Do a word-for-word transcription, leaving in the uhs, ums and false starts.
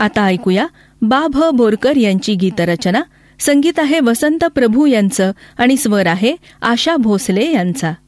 आता ऐकूया बा भ बोरकर यांची गीतरचना. संगीत आहे वसंत प्रभू यांचं आणि स्वर आहे आशा भोसले यांचा.